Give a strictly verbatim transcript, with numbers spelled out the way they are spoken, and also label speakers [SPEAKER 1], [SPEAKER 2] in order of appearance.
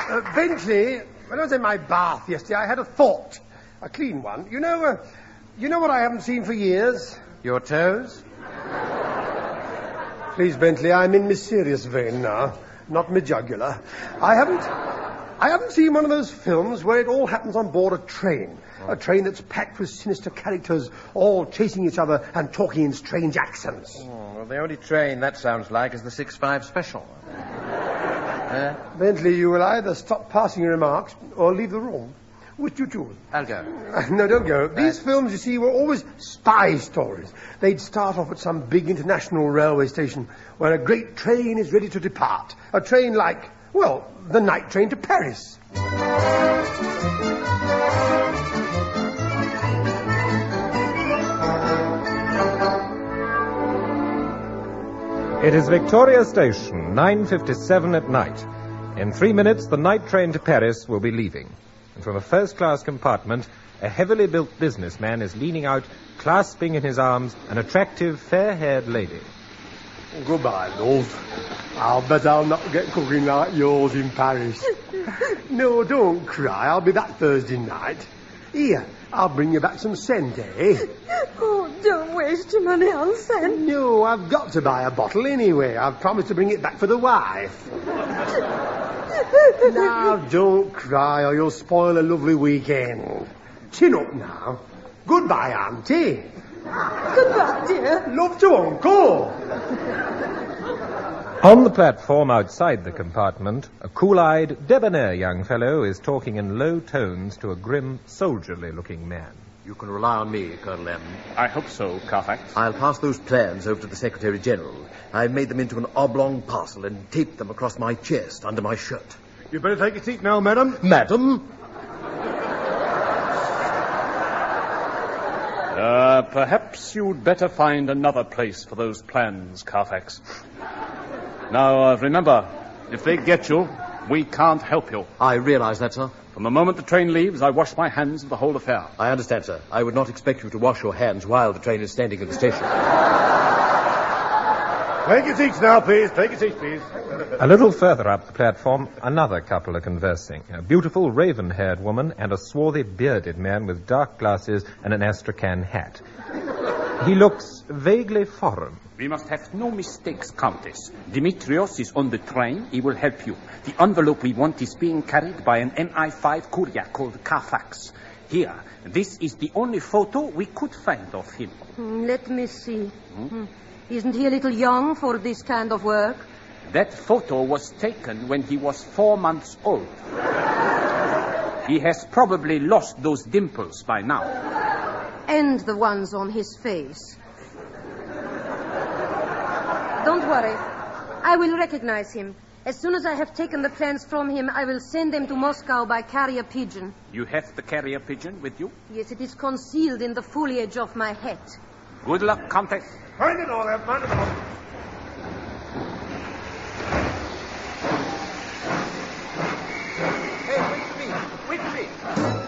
[SPEAKER 1] Uh, Bentley, when I was in my bath yesterday, I had a thought. A clean one. You know, uh, you know what I haven't seen for years?
[SPEAKER 2] Your toes?
[SPEAKER 1] Please, Bentley, I'm in my serious vein now, not my jugular. I haven't... I haven't seen one of those films where it all happens on board a train. A train that's packed with sinister characters, all chasing each other and talking in strange accents.
[SPEAKER 2] Oh, well, the only train that sounds like is the six five Special. uh?
[SPEAKER 1] Bentley, you will either stop passing your remarks or leave the room. Which do you choose?
[SPEAKER 2] I'll go.
[SPEAKER 1] No, don't go. These
[SPEAKER 2] Right.
[SPEAKER 1] films, you see, were always spy stories. They'd start off at some big international railway station where a great train is ready to depart. A train like, well, the night train to Paris.
[SPEAKER 3] It is Victoria Station, nine fifty-seven at night. In three minutes, the night train to Paris will be leaving. And from a first-class compartment, a heavily built businessman is leaning out, clasping in his arms an attractive, fair-haired lady.
[SPEAKER 1] Goodbye, love. I'll bet I'll not get cooking like yours in Paris. No, don't cry. I'll be back Thursday night. Here, I'll bring you back some scent, eh?
[SPEAKER 4] Oh, don't waste your money on scent.
[SPEAKER 1] No, I've got to buy a bottle anyway. I've promised to bring it back for the wife. Now, don't cry or you'll spoil a lovely weekend. Chin up now. Goodbye, Auntie.
[SPEAKER 4] Goodbye, dear.
[SPEAKER 1] Love to Uncle.
[SPEAKER 3] On the platform outside the compartment, a cool-eyed, debonair young fellow is talking in low tones to a grim, soldierly-looking man.
[SPEAKER 5] You can rely on me, Colonel M.
[SPEAKER 6] I hope so, Carfax.
[SPEAKER 5] I'll pass those plans over to the Secretary-General. I've made them into an oblong parcel and taped them across my chest under my shirt.
[SPEAKER 1] You better take a seat now, madam.
[SPEAKER 5] Madam?
[SPEAKER 6] Uh, perhaps you'd better find another place for those plans, Carfax. Now, uh, remember, if they get you, we can't help you.
[SPEAKER 5] I realize that, sir.
[SPEAKER 6] From the moment the train leaves, I wash my hands of the whole affair.
[SPEAKER 5] I understand, sir. I would not expect you to wash your hands while the train is standing at the station.
[SPEAKER 1] Take your seats now, please. Take your seats, please.
[SPEAKER 3] A little further up the platform, another couple are conversing. A beautiful raven-haired woman and a swarthy, bearded man with dark glasses and an astrakhan hat. He looks vaguely foreign.
[SPEAKER 7] We must have no mistakes, Countess. Dimitrios is on the train. He will help you. The envelope we want is being carried by an M I five courier called Carfax. Here, this is the only photo we could find of him.
[SPEAKER 4] Mm, let me see. Hmm? Isn't he a little young for this kind of work?
[SPEAKER 7] That photo was taken when he was four months old. He has probably lost those dimples by now.
[SPEAKER 4] And the ones on his face. Don't worry. I will recognize him. As soon as I have taken the plans from him, I will send them to Moscow by carrier pigeon.
[SPEAKER 7] You have the carrier pigeon with you?
[SPEAKER 4] Yes, it is concealed in the foliage of my hat.
[SPEAKER 7] Good luck, Countess.
[SPEAKER 1] Find it all, man.